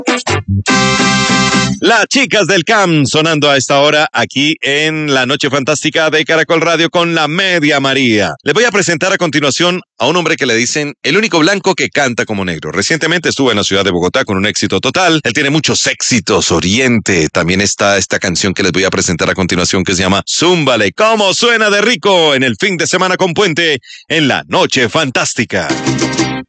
Las chicas del CAM sonando a esta hora aquí en la Noche Fantástica de Caracol Radio con la Media María. Les voy a presentar a continuación a un hombre que le dicen el único blanco que canta como negro. Recientemente estuvo en la ciudad de Bogotá con un éxito total. Él tiene muchos éxitos, Oriente. También está esta canción que les voy a presentar a continuación que se llama Zúmbale. ¿Cómo suena de rico en el fin de semana con Puente en la Noche Fantástica?